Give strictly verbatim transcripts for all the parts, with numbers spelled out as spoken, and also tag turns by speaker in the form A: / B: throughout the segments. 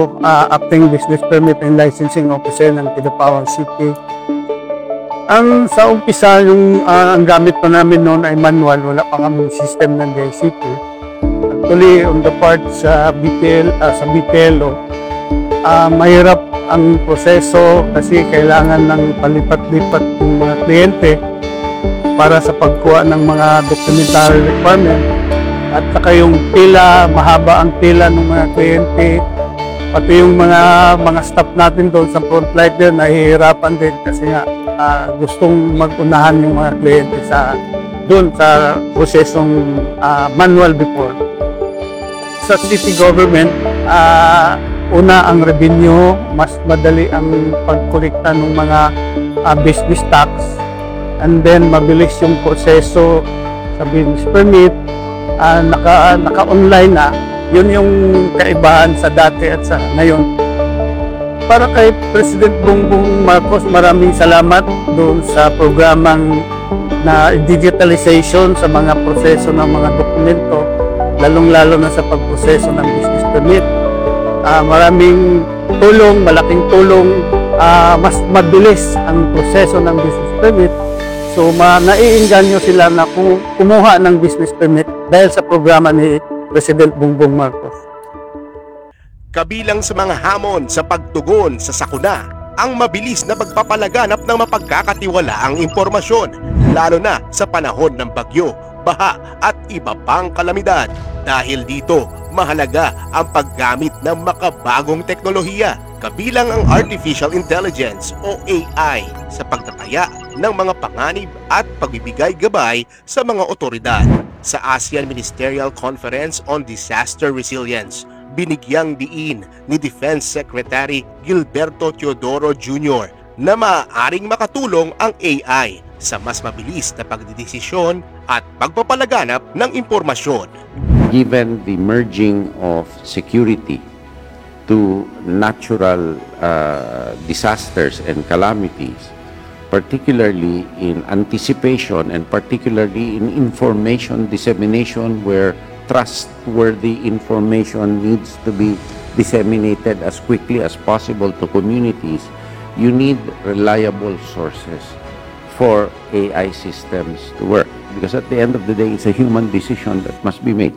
A: uh, acting business permit and licensing officer ng Kidapawan City. Ang sa umpisa, yung uh, ang gamit pa namin noon ay manual, wala pa kami system ng D I C T. Actually, on the part sa B P L, uh, sa B P L O, uh, mahirap ang proseso kasi kailangan ng palipat-lipat ng mga kliyente para sa pagkuha ng mga documentary requirement. At saka yung pila, mahaba ang pila ng mga kliyente. Pati yung mga mga staff natin doon sa frontline din, nahihirapan din kasi nga uh, gustong mag-unahan yung mga kliyente sa doon sa prosesong uh, manual before. Sa city government, uh, una ang revenue, mas madali ang pagkolekta ng mga uh, business tax, and then mabilis yung proseso sa business permit. Uh, naka, naka-online na, yun yung kaibahan sa dati at sa ngayon. Para kay President Bongbong Marcos, maraming salamat doon sa programang na digitalization sa mga proseso ng mga dokumento, lalong-lalo na sa pagproseso ng business permit. Uh, maraming tulong, malaking tulong, uh, mas mabilis ang proseso ng business permit. So, naiinganyo sila na kumuha ng business permit dahil sa programa ni President Bongbong Marcos.
B: Kabilang sa mga hamon sa pagtugon sa sakuna, ang mabilis na pagpapalaganap ng mapagkakatiwalaang impormasyon, lalo na sa panahon ng bagyo, baha at iba pang kalamidad. Dahil dito, mahalaga ang paggamit ng makabagong teknolohiya, kabilang ang Artificial Intelligence o A I sa pagtataya ng mga panganib at pagbibigay gabay sa mga otoridad. Sa ASEAN Ministerial Conference on Disaster Resilience, binigyang diin ni Defense Secretary Gilberto Teodoro Junior na maaaring makatulong ang A I sa mas mabilis na pagdidesisyon at pagpapalaganap ng impormasyon.
C: Given the merging of security to natural uh, disasters and calamities, particularly in anticipation and particularly in information dissemination where trustworthy information needs to be disseminated as quickly as possible to communities, you need reliable sources for A I systems to work. Because at the end of the day, it's a human decision that must be made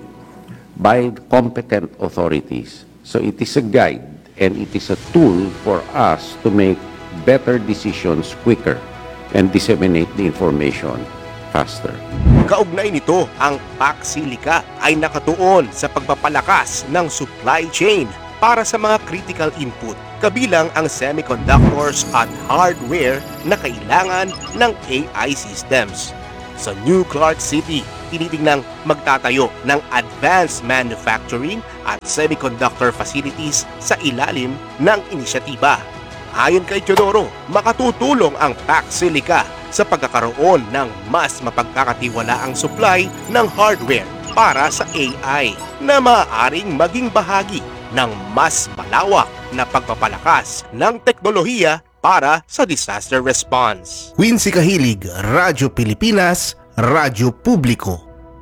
C: by competent authorities. So it is a guide and it is a tool for us to make better decisions quicker and disseminate the information faster.
B: Kaugnay nito, ang PAC-SILICA ay nakatuon sa pagpapalakas ng supply chain para sa mga critical input, kabilang ang semiconductors at hardware na kailangan ng A I systems. Sa New Clark City, tinitingnang magtatayo ng advanced manufacturing at semiconductor facilities sa ilalim ng inisyatiba. Ayon kay Teodoro, makatutulong ang PAC-SILICA sa pagkakaroon ng mas mapagkakatiwalaang supply ng hardware para sa A I na maaaring maging bahagi ng mas malawak na pagpapalakas ng teknolohiya para sa disaster response.
D: Quincy Kahilig, Radyo Pilipinas, Radyo Publiko.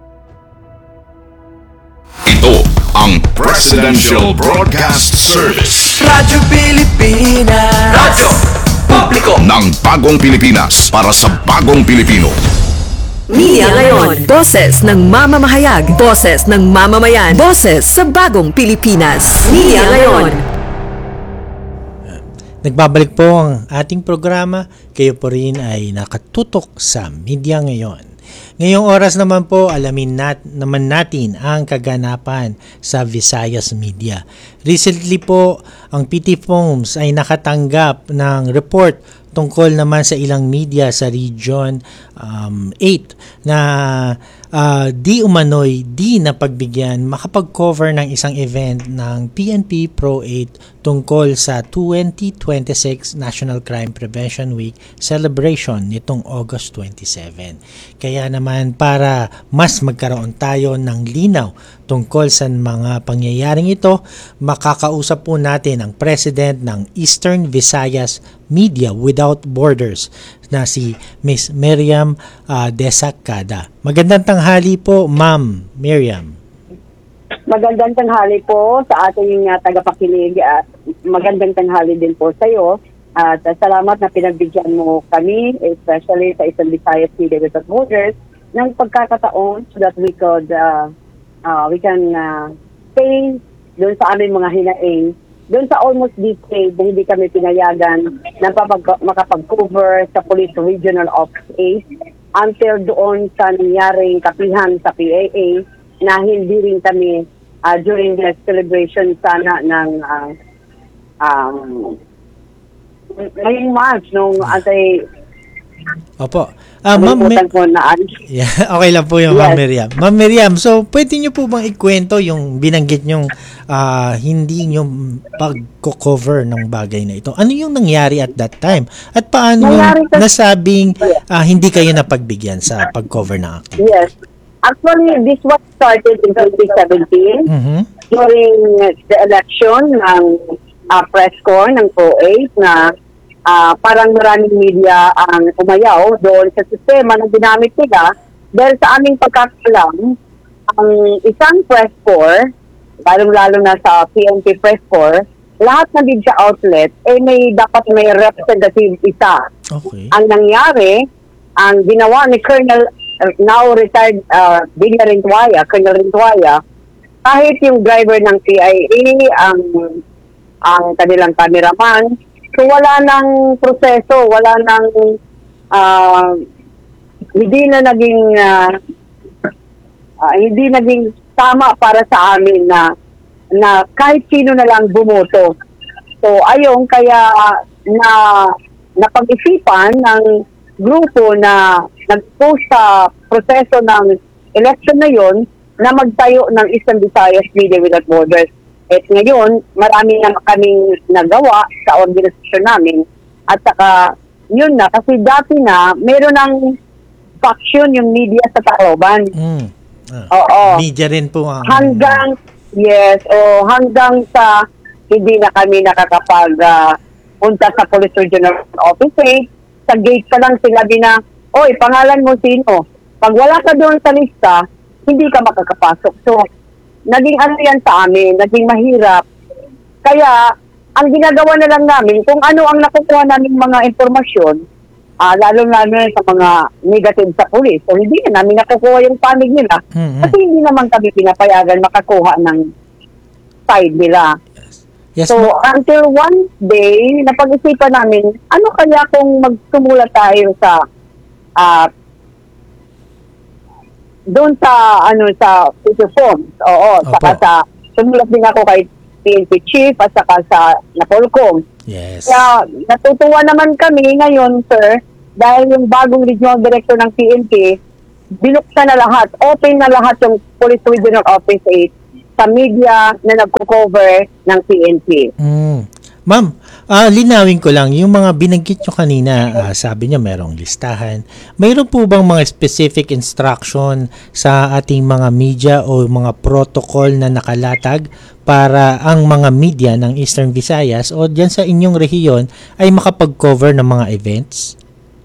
E: Ito ang Presidential Broadcast Service.
F: Radyo Pilipinas. Radyo Publiko
E: ng bagong Pilipinas para sa bagong Pilipino.
G: Media ngayon, boses ng mamamahayag, boses ng mamamayan, boses sa bagong Pilipinas. Media ngayon.
H: Nagbabalik po ang ating programa. Kayo po rin ay nakatutok sa Media Ngayon. Ngayong oras naman po, alamin nat, naman natin ang kaganapan sa Visayas Media. Recently po, ang P T Foams ay nakatanggap ng report tungkol naman sa ilang media sa Region um, eight na uh, di umano'y di napagbigyan makapag-cover ng isang event ng P N P Pro eight tungkol sa twenty twenty-six National Crime Prevention Week celebration nitong August twenty-seven. Kaya naman para mas magkaroon tayo ng linaw tungkol sa mga pangyayaring ito, makakausap po natin ang President ng Eastern Visayas Media Without Borders na si Miss Miriam uh, Desacada. Magandang tanghali po, Ma'am Miriam.
I: Magandang tanghali po sa ating uh, tagapakinig at magandang tanghali din po sa iyo. At uh, salamat na pinagbigyan mo kami, especially sa Eastern Visayas Media Without Borders, ng pagkakataon so that we could, uh, uh, we can uh, stay doon sa aming mga hinaing. Doon sa almost decade, hindi kami pinayagan na papag- makapag-cover sa Police Regional Office eight until doon sa nangyaring kapihan sa P A A na hindi rin kami uh, during the celebration sana ng uh, um, ngayong March, nung anti...
H: Opo. Ah, Ma'am, Mi-
I: ko na
H: yeah, okay lang po yung
I: Yes.
H: Ma'am Miriam. Ma'am Miriam, so pwede niyo po bang ikwento yung binanggit nyong ah, hindi niyo pag-cover ng bagay na ito? Ano yung nangyari at that time? At paano
I: Nangyari
H: yung
I: sa-
H: nasabing ah, hindi kayo napagbigyan sa pag-cover ng activity?
I: Yes. Actually, this was started in twenty seventeen
H: Mhm.
I: during the election ng uh, press corps ng P O A na ah, parang maraming media ang umayaw doon sa sistema na ginamit nila dahil sa aming pagkakalam, ang isang press corps, lalong-lalo na sa P N P press corps, lahat ng media outlet, eh may dapat may representative isa.
H: Okay.
I: Ang nangyari, ang ginawa ni Colonel, uh, now retired uh, Bilya Rintuaya, Colonel Rintuaya, kahit yung driver ng P I A, ang ang kanilang cameraman, so wala nang proseso, wala nang uh, hindi na naging uh, uh, hindi naging tama para sa amin na na kahit sino na lang bumoto. So ayun, kaya uh, na napag-isipan ng grupo na nag-post sa proseso ng election na yon na magtayo ng Eastern Visayas Media Without Borders. At ngayon, marami na kaming nagawa sa organisasyon namin. At saka, yun na, kasi dati na, meron ng faction yung media sa Tacloban.
H: Mm. Ah,
I: Oo.
H: Media rin po ang...
I: Hanggang, yes, o hanggang sa hindi na kami nakakapag uh, punta sa Police Regional Office eh, sa gate pa lang sinabi na, oy, pangalan mo sino? Pag wala ka doon sa lista, hindi ka makakapasok. So, naging ano yan sa amin, naging mahirap. Kaya, ang ginagawa na lang namin, kung ano ang nakukuha namin mga informasyon, uh, lalo-lalo sa mga negative sa police, so hindi na namin nakukuha yung panig nila,
H: Mhm.
I: kasi hindi naman kami pinapayagan makakuha ng side nila.
H: Yes,
I: So,
H: ma'am.
I: until one day, napag-isipan namin, ano kaya kung magtumula tayo sa ah doon sa ano sa future forms. Oo,
H: Opo.
I: saka sa sumulat din ako kay P N P Chief at saka sa Napolcom.
H: Yes.
I: Kaya natutuwa naman kami ngayon, sir, dahil yung bagong regional director ng P N P, binuksan na lahat, open na lahat yung Police Regional Office eight sa media na nagko-cover ng P N P.
H: Mm. Ma'am, ah, linawin ko lang, yung mga binanggit nyo kanina, ah, sabi niya merong listahan. Mayroon po bang mga specific instruction sa ating mga media o mga protocol na nakalatag para ang mga media ng Eastern Visayas o dyan sa inyong rehiyon ay makapag-cover ng mga events?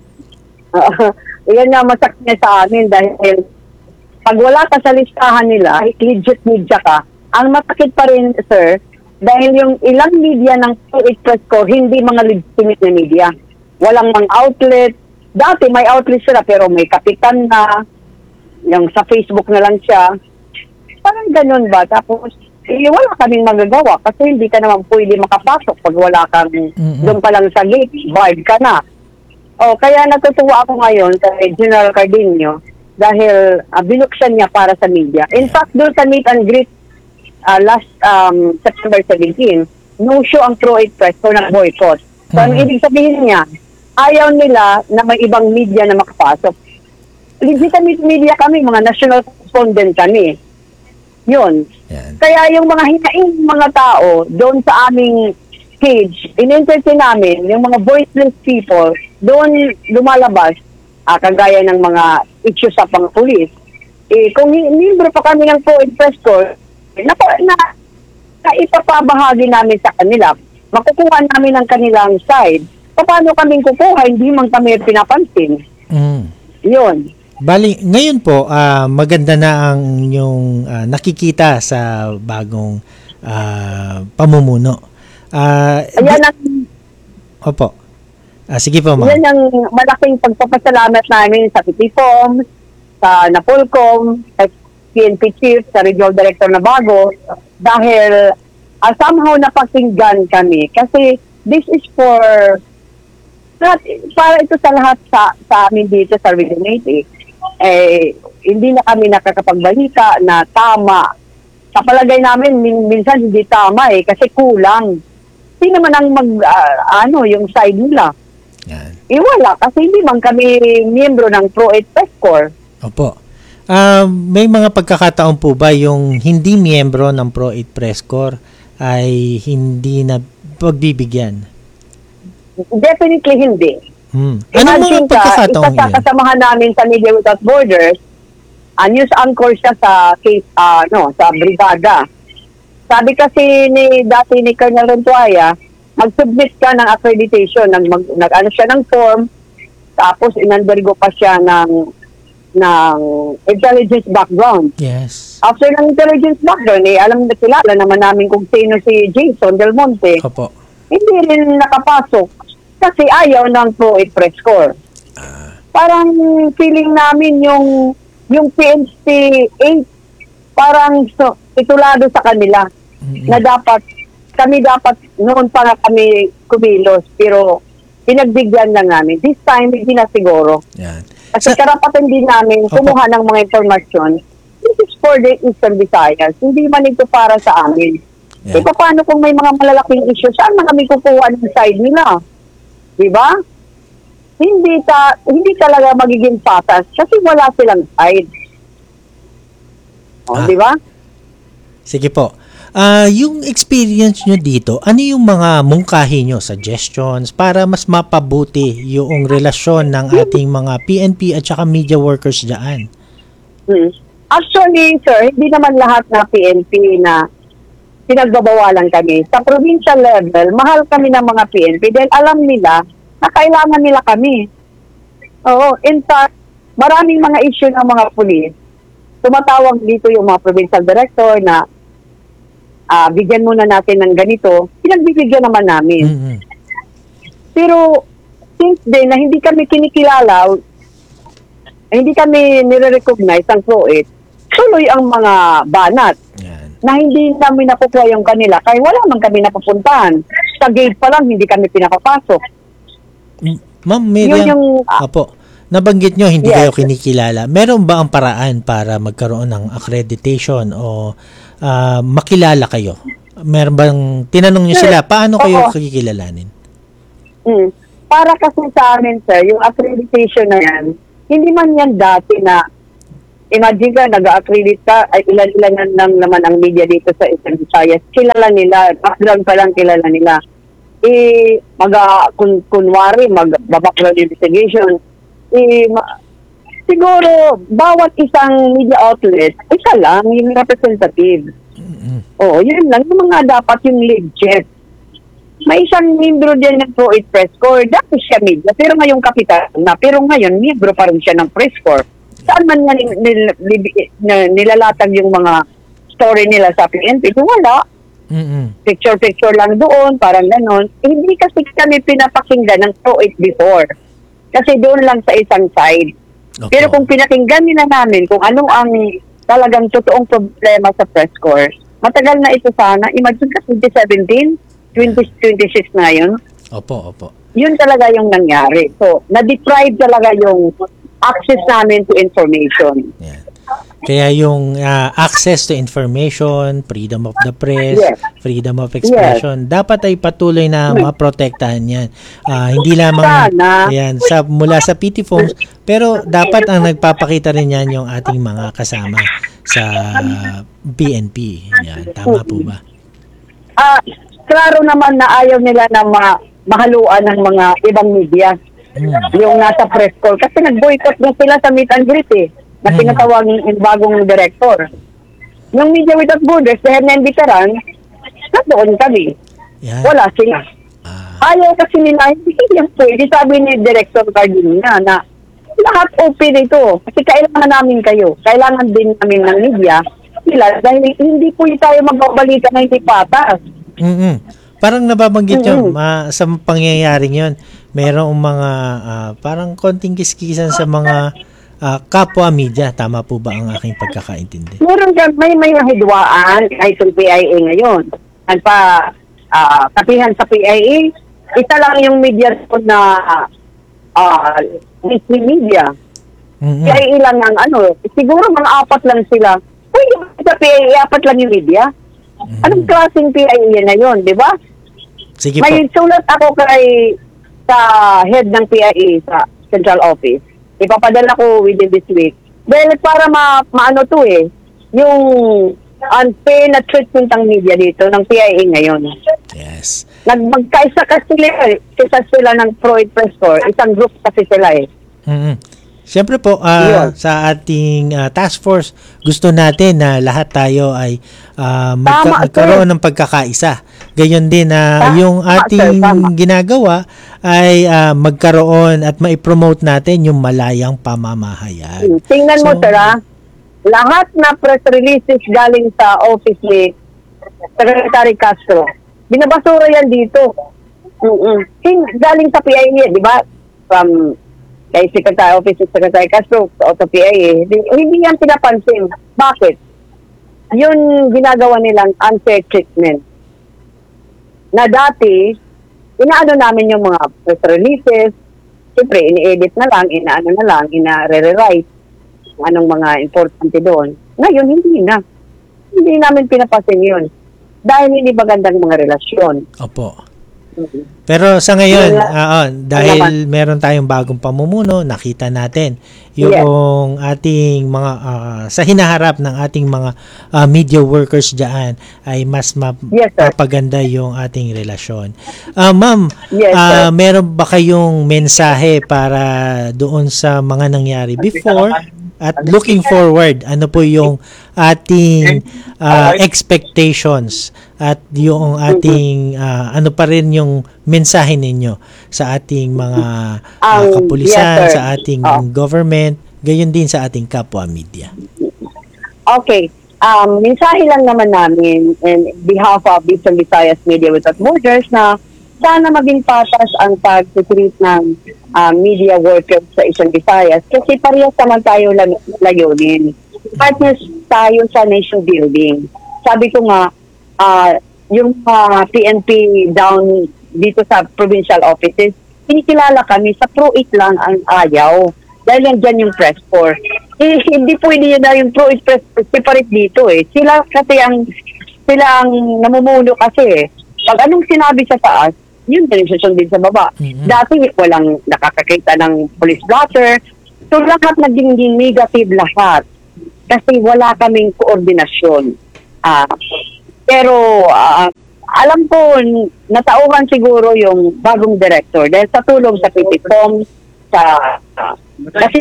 I: Uh, yan nga masakit niya sa amin dahil pag wala ka sa listahan nila, legit media ka, ang masakit pa rin, sir, dahil yung ilang media ng Express ko, hindi mga legitimate na media. Walang mga outlet. Dati may outlet sila pero may kapitan na, yung sa Facebook na lang siya. Parang ganun ba? Tapos, eh, wala kaming magagawa kasi hindi ka naman pwede makapasok pag wala kang
H: Mhm.
I: doon pa lang sa gate, barred ka na. O, kaya natutuwa ako ngayon kay General Cardenio dahil uh, binuksan niya para sa media. In fact, doon sa meet and greet uh, last um, September seventeenth, no-show ang Pro eight Press ko ng boycott. So, ang
H: Mhm.
I: ibig sabihin niya, ayaw nila na may ibang media na makapasok. Legitimate media kami, mga national correspondent kami. Yun.
H: Yan.
I: Kaya yung mga hinaing mga tao doon sa aming page, in-entertain namin, yung mga voiceless people, doon lumalabas, ah, kagaya ng mga issues sa pang police. Eh, kung membro pa kami ng Pro eight Press Corps, na, na, na ipapabahagi namin sa kanila, makukuha namin ang kanilang side. Paano kaming kukuha, hindi man kami pinapansin.
H: Mm.
I: Yun.
H: Bali, ngayon po, ah, maganda na ang yung ah, nakikita sa bagong ah, pamumuno. Ah,
I: Ayan
H: di-
I: ang,
H: opo. Ah, sige po, ma'am.
I: yan ang malaking pagpapasalamat namin sa P T F O M, sa Napolcom, sa P N P Chief, sa Regional Director na bago, dahil uh, somehow napakinggan kami. Kasi this is for, not, para ito sa lahat sa, sa amin dito sa Region eight, eh, hindi na kami nakakapagbalita na tama. Sa palagay namin, min, minsan hindi tama eh, kasi kulang. Sino man ang mag, uh, ano, yung side nila?
H: Yan.
I: Eh wala, kasi hindi man kami miyembro ng Pro eight Press Corps.
H: Opo. Ah, may mga pagkakataon po ba yung hindi miyembro ng Pro eight Press Corps ay hindi na pagbibigyan?
I: Definitely hindi.
H: Hmm. Anong mga
I: Imagine ka,
H: pagkakataon
I: isa sa
H: yun?
I: kasamahan namin sa Media Without Borders, uh, news anchor siya sa case, uh, no, sa brigada. Sabi kasi ni dati ni Colonel Rentuaya, mag-submit ka ng accreditation, nag, mag, nag ano siya ng form, tapos inundergo pa siya ng ng intelligence background.
H: Yes.
I: After ng intelligence background, eh, alam na kilala naman namin kung sino si Jason Del Monte.
H: Opo.
I: Hindi rin nakapasok kasi ayaw ng Pro eight Press Corps. Parang feeling namin yung yung P N P eight parang so, titulado sa kanila
H: Mm-mm.
I: na dapat kami dapat noon pa nga kami kumilos pero pinagbigyan lang namin. This time hindi na siguro.
H: Yan.
I: Kasi
H: Sa-
I: karapatan din namin
H: Opo.
I: kumuha ng mga informasyon. This is for the Eastern Visayas. Hindi man ito para sa amin.
H: Yan.
I: E paano kung may mga malalaking issue, saan man kami kukuha ng side nila? Di ba? Hindi ta hindi talaga magiging patas kasi wala silang side. O,
H: Ah.
I: di ba?
H: Sige po. Ah, yung experience nyo dito, ano yung mga mungkahi nyo, suggestions, para mas mapabuti yung relasyon ng ating mga P N P at saka media workers dyan?
I: Hmm. Actually, sir, hindi naman lahat na P N P na pinagbabawalan kami. Sa provincial level, mahal kami ng mga P N P dahil alam nila na kailangan nila kami. Oo, in fact, maraming mga issue ng mga pulis. Tumatawag dito yung mga provincial director na ah, bigyan muna natin ng ganito. Pinagbibigyan naman namin.
H: Mm-hmm.
I: Pero since then na hindi kami kinikilala, hindi kami nire-recognize ang Pro eight, tuloy ang mga banat
H: Yan.
I: na hindi namin nakukuha yung kanila kaya wala man kami napupuntahan. Sa gate pa lang, hindi kami pinakapasok.
H: M- Ma'am
I: Yun
H: Miriam,
I: yung, ah,
H: apo, nabanggit nyo hindi
I: Yes.
H: kayo kinikilala. Meron ba ang paraan para magkaroon ng accreditation o ah, makilala kayo? Meron bang, tinanong nyo
I: Sir,
H: sila, paano kayo
I: oo.
H: kikilalanin?
I: Mm. Para kasi sa amin, sir, yung accreditation na yan, hindi man yan dati na, imagine ka, nag-accredit ka, ay ilan-ilan lang naman ang media dito sa Eastern Visayas. Kilala nila, background pa lang kilala nila. Eh, mag, kun, kunwari, mag-background investigation, eh, ma- siguro, bawat isang media outlet, isa lang, yung representative. Oo, yun lang. Yung mga dapat yung legit. May isang membro din ng Pro eight Press Corps. Dati siya media, pero ngayong kapitan na. Pero ngayon, membro pa rin siya ng Press Corps. Saan man nga nil, nil, nil, nil- nilalatag yung mga story nila sa P N P? Wala.
H: Mm-mm.
I: Picture-picture lang doon, parang ganon. Eh, hindi kasi kami pinapakinggan ng Pro eight before. Kasi doon lang sa isang side.
H: Opo.
I: Pero kung pinakinggan nila namin kung ano ang talagang totoong problema sa Press Corps, matagal na ito sana. Imagine ka twenty seventeen, twenty twenty-six na yun.
H: Opo, opo.
I: Yun talaga yung nangyari. So, na-deprive talaga yung access namin to information.
H: Yan. Kaya yung ah, access to information, freedom of the press,
I: Yes.
H: freedom of expression, dapat ay patuloy na maprotektahan yan. Ah, hindi lamang
I: Sana.
H: yan, sa, mula sa P T F O M S, pero dapat ang nagpapakita rin yan yung ating mga kasama sa P N P. Yan, tama po ba?
I: Ah, klaro naman na ayaw nila na ma- mahaluan ng mga ibang media.
H: Hmm.
I: Yung nasa Press Corps. Kasi nag-boycott na sila sa meet and greet eh. Na
H: Mm.
I: tinatawag yung bagong director. Yung Media Without Borders, dahil na veteran, nandoon kami.
H: Yan.
I: Wala sila.
H: Ah,
I: Ayaw kasi nila, hindi yan pwede. Sabi ni Director Cardina na lahat open ito. Kasi kailangan namin kayo. Kailangan din namin ng media. Sila, dahil hindi po tayo magbabalita na hindi patas.
H: Mm-mm. Parang nababanggit
I: Mm-mm.
H: yun, ma, sa pangyayaring yun, merong mga ah, parang konting kiskisan sa mga ah, kapwa media. Tama po ba ang aking pagkakaintindi?
I: Meron ka, may may hidwaan ay sa P I A ngayon. At pa, ah, katihan sa P I A, isa lang yung media po na uh, media.
H: Mm-mm.
I: P I A lang ang ano, siguro mga apat lang sila. Pwede ba sa P I A, apat lang yung media? Anong klaseng P I A na yun, di ba?
H: Sige po.
I: May sulat ako kay sa head ng P I A sa central office. Ipapadala ko within this week. Dahil para ma maano to eh, yung unfair na treatment ng media dito ng P I A ngayon.
H: Yes.
I: Nagmagkaisa kasi sila eh. Isa sila ng Freud Press Corps. Isang group kasi sila eh.
H: Mm-mm. Siyempre po, ah, sa ating ah, task force, gusto natin na lahat tayo ay ah, magka-
I: Tama, sir.
H: magkaroon ng pagkakaisa. Gayon din na
I: Ta-
H: yung
I: tama,
H: ating
I: sir, tama.
H: ginagawa ay ah, magkaroon at maipromote natin yung malayang pamamahayag.
I: Tingnan mo,
H: So-
I: sir, ah. Lahat na press releases galing sa office ni Secretary Castro, binabasura yan dito. Mm-mm. Ting- Galing sa P I A, di ba? From kay Secretary Office of Secretary Castro o sa P I A, di- hindi yan pinapansin. Bakit? Yun ginagawa nilang unfair treatment. Na dati, inaano namin yung mga press releases, siyempre, ini-edit na lang, inaano na lang, ina-re-rewrite kung anong mga importante doon. Ngayon, hindi na. Hindi namin pinapasin yun. Dahil hindi magandang mga relasyon.
H: Opo. Pero sa ngayon,
I: Wala.
H: ah, oh, dahil meron tayong bagong pamumuno, nakita natin yung ating mga, ah, sa hinaharap ng ating mga ah, media workers dyan ay mas map-
I: Yes, sir.
H: mapaganda yung ating relasyon. Ah, ma'am,
I: Yes,
H: ah,
I: sir.
H: meron ba kayong mensahe para doon sa mga nangyari before at looking forward? Ano po yung ating ah, expectations at yung ating ah, ano pa rin yung mensahe ninyo sa ating mga ah,
I: Um,
H: kapulisan,
I: yes, sir.
H: sa ating
I: Oh.
H: government, gayon din sa ating kapwa media.
I: Okay. Um, mensahe lang naman namin in behalf of Eastern Visayas Media Without Borders na sana maging patas ang pag-treat ng ah, media workers sa Eastern Visayas kasi parehas naman tayo la- layunin. Partners tayo sa nation building. Sabi ko nga, ah, yung ah, P N P down dito sa provincial offices, kinikilala kami sa Pro eight lang ang ayaw. Dahil nandyan yung press corps. Eh, hindi pwede yun na yung Pro eight press corps separate dito eh. Sila kasi ang, sila ang namumuno kasi eh. Pag anong sinabi sa taas, yun din susundin sa baba.
H: Mhm.
I: Dati walang nakakakita ng police blotter. So lahat naging negative lahat. Kasi wala kaming koordinasyon. Ah, pero ah, alam ko, n- natauhan siguro yung bagong director dahil sa tulong sa P T C O M, sa, ah, kasi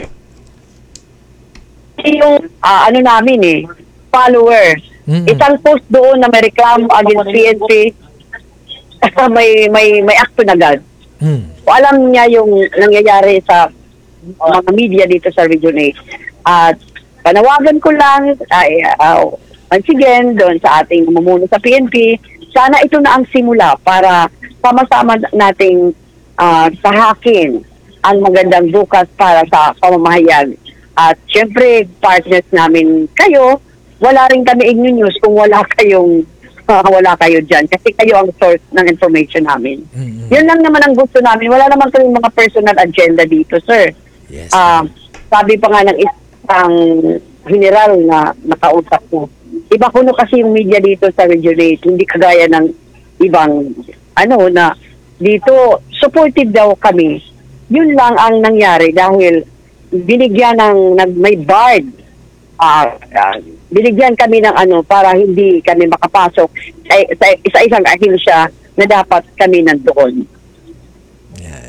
I: yung ah, ano namin eh, followers.
H: Mm-mm.
I: Isang post doon na may reklamo against P N P, may, may, may action agad.
H: Hmm.
I: O alam niya yung nangyayari sa mga media dito sa Region eight. At panawagan ko lang, ay, uh, once again, doon sa ating mamumuno sa P N P, sana ito na ang simula para sama-sama nating uh, sahakin ang magandang bukas para sa pamamahayag. At syempre, partners namin kayo, wala rin kami Igno News kung wala kayong uh, wala kayo dyan. Kasi kayo ang source ng information namin.
H: Mm-mm.
I: Yun lang naman ang gusto namin. Wala naman kayong mga personal agenda dito, sir.
H: Yes.
I: Ah, sabi pa nga ng isang general na nakausap ko, iba kuno kasi yung media dito sa Region eight, hindi kagaya ng ibang, ano, na dito, supportive daw kami. Yun lang ang nangyari dahil binigyan ng, nag, may bard, ah, ah, binigyan kami ng ano, para hindi kami makapasok sa, sa isa-isang ahensya na dapat kami nandoon.
H: Yan.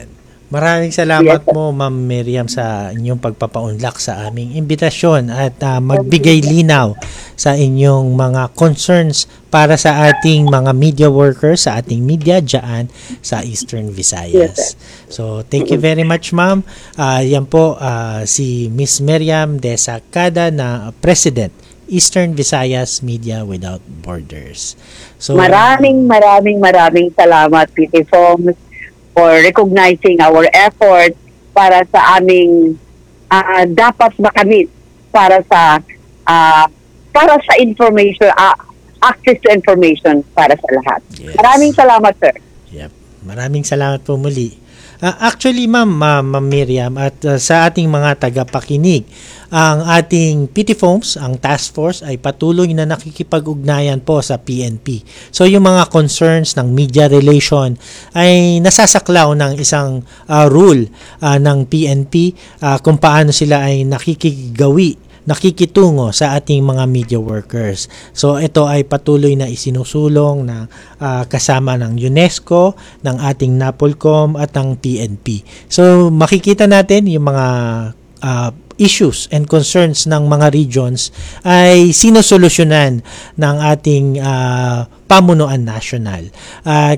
H: Maraming salamat
I: Yes.
H: mo, Ma'am Miriam, sa inyong pagpapaunlak sa aming imbitasyon at ah, magbigay linaw sa inyong mga concerns para sa ating mga media workers, sa ating media dyan sa Eastern Visayas. So, thank you very much, Ma'am. Ah, yan po ah, si Miss Miriam Desacada na President, Eastern Visayas Media Without Borders. So,
I: Maraming, maraming, maraming salamat, P T Foms, for recognizing our effort para sa aming ah, dapat makamit para sa ah, para sa information, ah, access to information para sa lahat.
H: Yes.
I: Maraming salamat, sir.
H: Yep. Maraming salamat po muli. Ah, actually, Ma'am, Ma- Ma'am Miriam, at ah, sa ating mga tagapakinig, ang ating P T Foams, ang task force, ay patuloy na nakikipag-ugnayan po sa P N P. So, yung mga concerns ng media relation ay nasasaklaw ng isang ah, rule ah, ng P N P ah, kung paano sila ay nakikigawi nakikitungo sa ating mga media workers. So ito ay patuloy na isinusulong na uh, kasama ng UNESCO, ng ating NAPOLCOM at ng P N P. So makikita natin yung mga uh, issues and concerns ng mga regions ay sinusolusyonan ng ating uh, pamunuan national. Uh,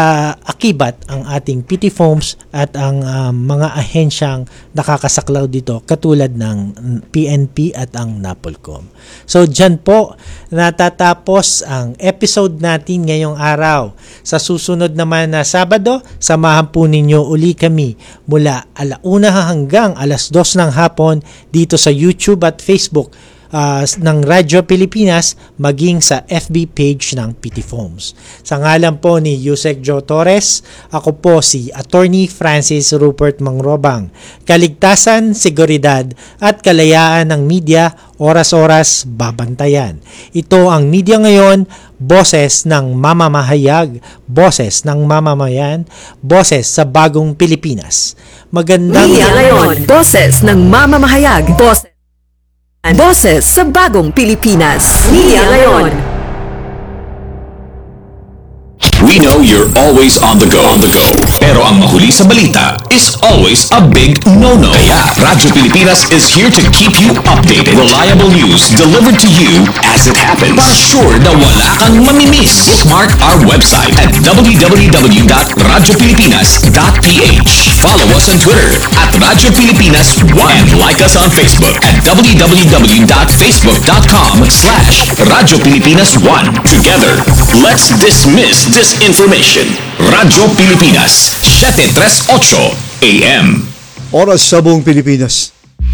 H: kaakibat ang ating P T Foams at ang uh, mga ahensyang nakakasaklaw dito katulad ng P N P at ang NAPOLCOM. So dyan po natatapos ang episode natin ngayong araw. Sa susunod naman na Sabado, samahan po ninyo uli kami mula alauna hanggang alas dos ng hapon dito sa YouTube at Facebook Uh, ng Radyo Pilipinas, maging sa F B page ng P T Foams. Sa ngalan po ni Yusek Joe Torres, ako po si Attorney Francis Rupert Mangrobang. Kaligtasan, seguridad at kalayaan ng media, oras-oras babantayan. Ito ang Media Ngayon, boses ng mamamahayag, boses ng mamamayan, boses sa bagong Pilipinas. Magandang
G: Media Ngayon, boses ng mamamahayag, boses Boses sa bagong Pilipinas. Media Ngayon.
E: We know you're always on the go. On the go. Pero ang mahuli sa balita is always a big no-no. Kaya Radyo Pilipinas is here to keep you updated. Reliable news delivered to you as it happens. Para sure na wala kang mamimiss. Bookmark our website at w w w dot radyo pilipinas dot p h. Follow us on Twitter at Radyo Pilipinas one and like us on Facebook at w w w dot facebook dot com slash Radyo Pilipinas one. Together, let's dismiss disinformation. Radyo Pilipinas, seven thirty-eight A M.
J: Oras sa buong Pilipinas.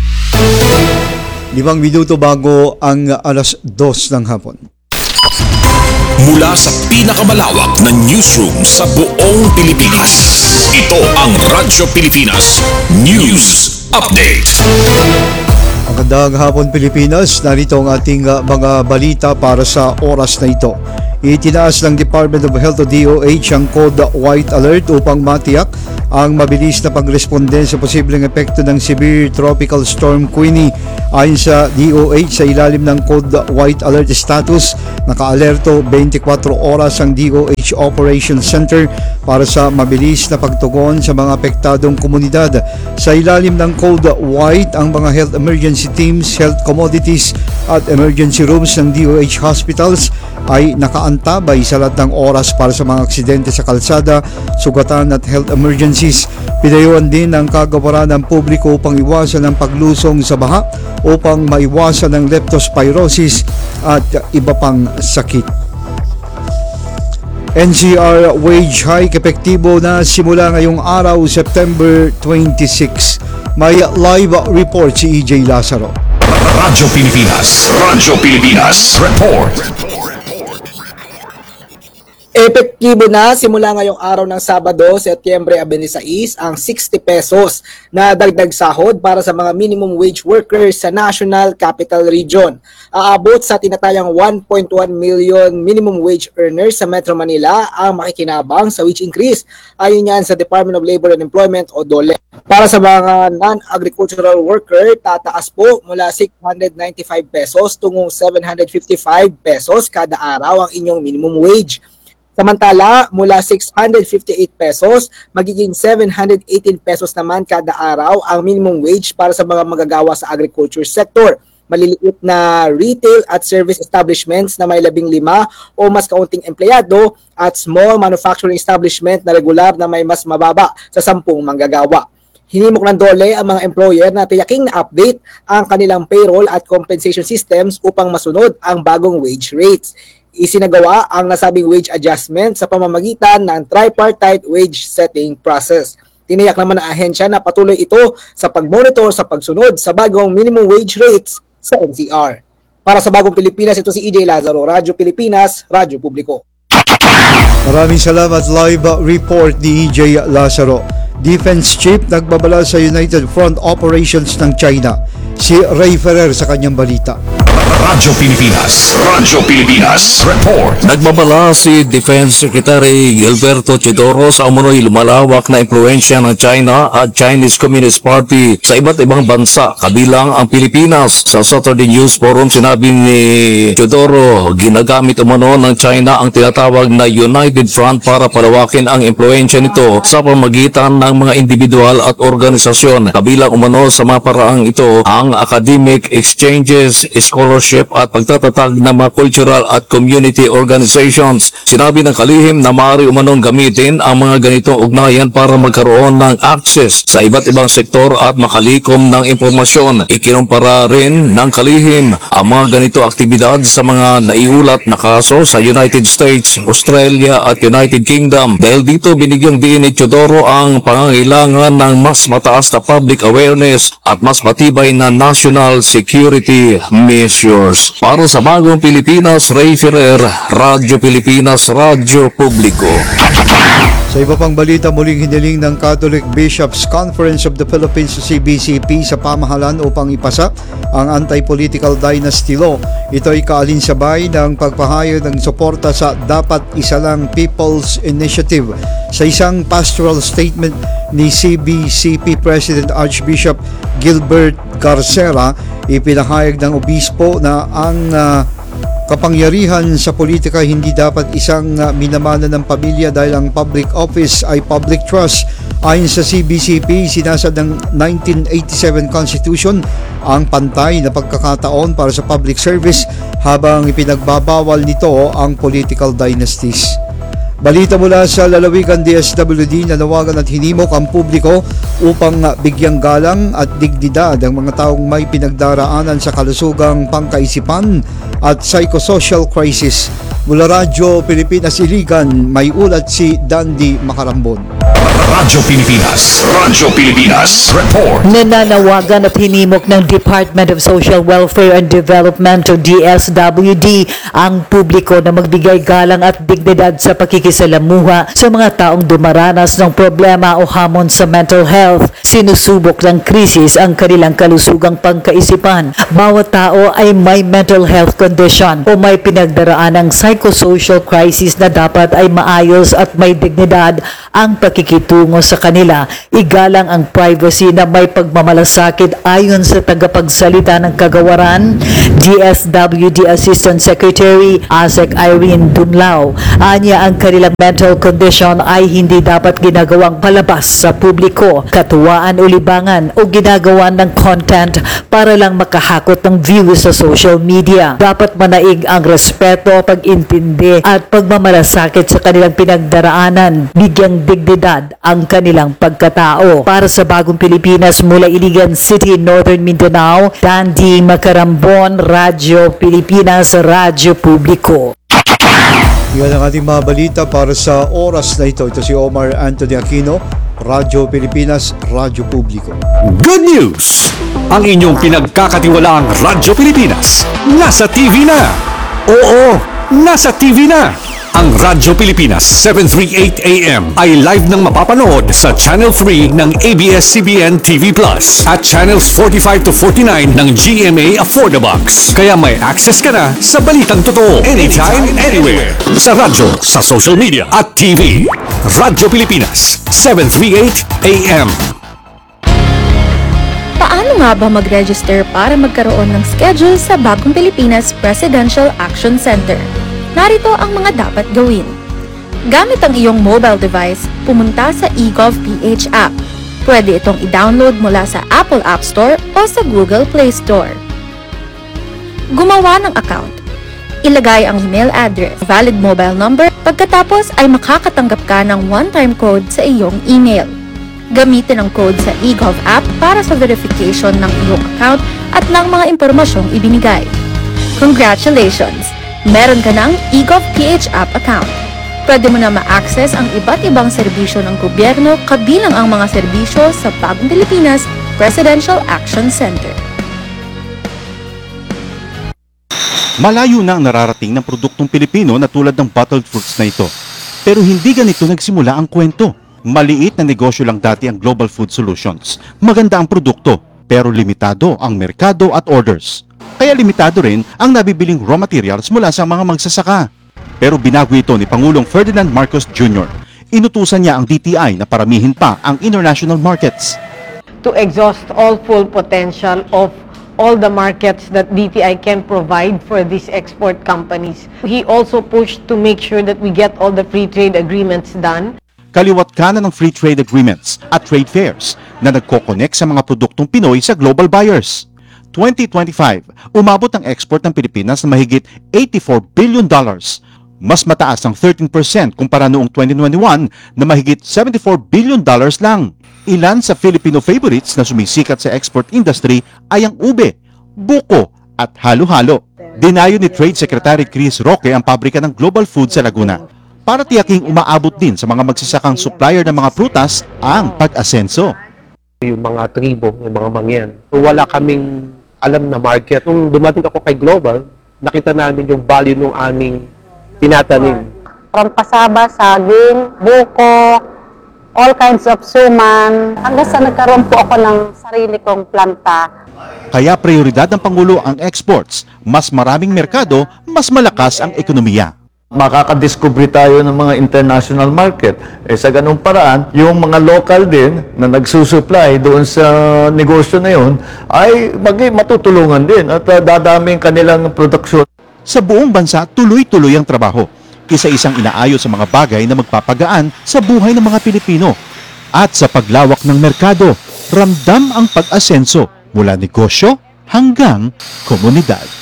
J: Limang minuto bago ang alas dos ng hapon.
E: Mula sa pinakamalawak na newsroom sa buong Pilipinas. Ito ang Radyo Pilipinas News Update.
J: Magandang hapon Pilipinas, narito ang ating uh, mga balita para sa oras na ito. Itinaas ng Department of Health o D O H ang Code White Alert upang matiyak ang mabilis na pagresponde sa posibleng epekto ng severe tropical storm Queenie. Ayon sa D O H, sa ilalim ng Code White Alert status, naka-alerto twenty-four oras ang D O H Operations Center para sa mabilis na pagtugon sa mga apektadong komunidad. Sa ilalim ng Code White, ang mga health emergency teams, health commodities at emergency rooms ng D O H hospitals ay nakaantabay sa lahat ng oras para sa mga aksidente sa kalsada, sugatan at health emergencies. Pinayuhan din ang kagawaran ng publiko upang iwasan ang paglusong sa baha upang maiwasan ang leptospirosis at iba pang sakit. N C R wage hike epektibo na simula ngayong araw, September twenty-six. May live report si E J Lazaro.
E: Radyo Pilipinas, Radyo Pilipinas Report.
K: Epektibo na simula ngayong araw ng Sabado, Setyembre twenty-six, ang sixty pesos na dagdag sahod para sa mga minimum wage workers sa National Capital Region. Aabot sa tinatayang one point one million minimum wage earners sa Metro Manila ang makikinabang sa wage increase. Ayon yan sa Department of Labor and Employment o DOLE. Para sa mga non-agricultural worker, tataas po mula six hundred ninety-five pesos tungong seven hundred fifty-five pesos kada araw ang inyong minimum wage. Samantala, mula six hundred fifty-eight pesos, magiging seven hundred eighteen pesos naman kada araw ang minimum wage para sa mga magagawa sa agriculture sector. Maliliit na retail at service establishments na may labing lima o mas kaunting empleyado at small manufacturing establishment na regular na may mas mababa sa sampung manggagawa. Hinimok ng DOLE ang mga employer na tiyaking na-update ang kanilang payroll at compensation systems upang masunod ang bagong wage rates. Isinagawa ang nasabing wage adjustment sa pamamagitan ng tripartite wage setting process. Tiniyak naman ng ahensya na patuloy ito sa pag-monitor sa pagsunod sa bagong minimum wage rates sa N C R. Para sa Bagong Pilipinas, ito si E J Lazaro, Radyo Pilipinas, Radyo Publiko.
J: Maraming salamat. Live report ni E J Lazaro. Defense Chief nagbabala sa United Front Operations ng China. Si Ray Ferrer sa kanyang balita.
E: Radyo Pilipinas, Radyo Pilipinas, report.
L: Nagbabala si Defense Secretary Gilberto Chidoro sa umunoy lumalawak na impluensya ng China at Chinese Communist Party sa iba't ibang bansa, kabilang ang Pilipinas. Sa Saturday News Forum, sinabi ni Chidoro, ginagamit umano ng China ang tinatawag na United Front para palawakin ang impluensya nito sa pamagitan ng mga individual at organisasyon. Kabilang umano sa mga paraang ito ang academic exchanges, scholarship at pagtatatag ng mga cultural at community organizations. Sinabi ng kalihim na maaari umanong gamitin ang mga ganitong ugnayan para magkaroon ng access sa iba't ibang sektor at makalikom ng impormasyon. Ikinumpara rin ng kalihim ang mga ganito aktibidad sa mga naiulat na kaso sa United States, Australia at United Kingdom. Dahil dito binigyang diin ni Teodoro ang pangangailangan ng mas mataas na public awareness at mas matibay na national security measures. Para sa Bagong Pilipinas, Ray Ferrer, Radyo Pilipinas, Radyo Publiko.
J: Sa iba pang balita, muling hiniling ng Catholic Bishops' Conference of the Philippines sa C B C P sa pamahalaan upang ipasa ang anti-political dynasty law. Ito ay kaalinsabay ng pagpahayag ng suporta sa dapat isa lang People's Initiative. Sa isang pastoral statement ni C B C P President Archbishop Gilbert Garcera, ipinahayag ng obispo na ang uh, kapangyarihan sa politika hindi dapat isang uh, minamana ng pamilya dahil ang public office ay public trust. Ayon sa C B C P, sinasad ng nineteen eighty-seven Constitution ang pantay na pagkakataon para sa public service habang ipinagbabawal nito ang political dynasties. Balita mula sa lalawigan D S W D, nanawagan at hinimok ang publiko upang bigyang galang at dignidad ang mga taong may pinagdaraanan sa kalusugang pangkaisipan at psychosocial crisis. Mula Radyo Pilipinas Iligan, may ulat si Dandy Macarambon.
E: Radyo Pilipinas, Radyo Pilipinas, report.
M: Nananawagan at hinimok ng Department of Social Welfare and Development o D S W D ang publiko na magbigay galang at dignidad sa pakikisalamuha sa mga taong dumaranas ng problema o hamon sa mental health. Sinusubok ng krisis ang kanilang kalusugang pangkaisipan. Bawat tao ay may mental health condition o may pinagdaraan ng psychosocial crisis na dapat ay maayos at may dignidad ang pakikitungo sa kanila. Igalang ang privacy na may pagmamalasakit ayon sa tagapagsalita ng kagawaran, D S W D Assistant Secretary Asek Irene Dumlao. Anya ang kanilang mental condition ay hindi dapat ginagawang palabas sa publiko, katuwaan o libangan o ginagawa ng content para lang makahakot ng views sa social media. Dapat manaig ang respeto, pag-intindi at pagmamalasakit sa kanilang pinagdaraanan. Bigyang dignidad ang kanilang pagkatao. Para sa Bagong Pilipinas mula Iligan City, Northern Mindanao, Dandy Macarambon, Radyo Pilipinas, Radyo Publiko.
J: Yan ang ating mga balita para sa oras na ito. Ito si Omar Anthony Aquino, Radyo Pilipinas, Radyo Publiko.
N: Good news! Ang inyong pinagkakatiwalaang Radyo Pilipinas nasa T V na! Oo, nasa T V na! Ang Radyo Pilipinas seven thirty-eight A M ay live nang mapapanood sa Channel three ng A B S C B N T V Plus at Channels forty-five to forty-nine ng G M A Affordabox. Kaya may access ka na sa balitang totoo anytime, anywhere. Sa radyo, sa social media at T V. Radyo Pilipinas seven thirty-eight A M.
O: Paano nga ba mag-register para magkaroon ng schedule sa Bagong Pilipinas Presidential Action Center? Narito ang mga dapat gawin. Gamit ang iyong mobile device, pumunta sa eGovPH app. Pwede itong i-download mula sa Apple App Store o sa Google Play Store. Gumawa ng account. Ilagay ang email address, valid mobile number, pagkatapos ay makakatanggap ka ng one-time code sa iyong email. Gamitin ang code sa eGov app para sa verification ng iyong account at ng mga impormasyong ibinigay. Congratulations! Meron ka ng eGovPH app account. Pwede mo na ma-access ang iba't ibang serbisyo ng gobyerno kabilang ang mga serbisyo sa Bagong Pilipinas Presidential Action Center.
P: Malayo na ang nararating ng produktong Pilipino na tulad ng bottled fruits na ito. Pero hindi ganito nagsimula ang kwento. Maliit na negosyo lang dati ang Global Food Solutions. Maganda ang produkto, pero limitado ang merkado at orders. Kaya limitado rin ang nabibiling raw materials mula sa mga magsasaka. Pero binago ito ni Pangulong Ferdinand Marcos Junior Inutusan niya ang D T I na paramihin pa ang international markets.
Q: To exhaust all full potential of all the markets that D T I can provide for these export companies. He also pushed to make sure that we get all the free trade agreements done.
P: Kaliwat kanan ng free trade agreements at trade fairs na nagko-connect sa mga produktong Pinoy sa global buyers. twenty twenty-five, umabot ang export ng Pilipinas na mahigit eighty-four billion dollars. Mas mataas ang thirteen percent kumpara noong twenty twenty-one na mahigit seventy-four billion dollars lang. Ilan sa Filipino favorites na sumisikat sa export industry ay ang ube, buko at halo-halo. Dinayo ni Trade Secretary Chris Roque ang pabrika ng Global Food sa Laguna para tiyaking umaabot din sa mga magsasakang supplier ng mga prutas ang pag-asenso.
R: Yung mga tribo, yung mga mangyan, wala kaming alam na market. Nung dumating ako kay Global, nakita namin yung value ng aming tinatanim.
S: From pasaba, saging, buko, all kinds of suman, hanggang sa nagkaroon po ako ng sarili kong planta.
P: Kaya prioridad ng Pangulo ang exports. Mas maraming merkado, mas malakas ang ekonomiya.
T: Makakadiscover tayo ng mga international market. Eh sa ganung paraan, yung mga local din na nagsusupply doon sa negosyo na yun ay maging matutulungan din at uh, dadaming kanilang produksyon.
P: Sa buong bansa, tuloy-tuloy ang trabaho. Isa-isang inaayos sa mga bagay na magpapagaan sa buhay ng mga Pilipino. At sa paglawak ng merkado, ramdam ang pag-asenso mula negosyo hanggang komunidad.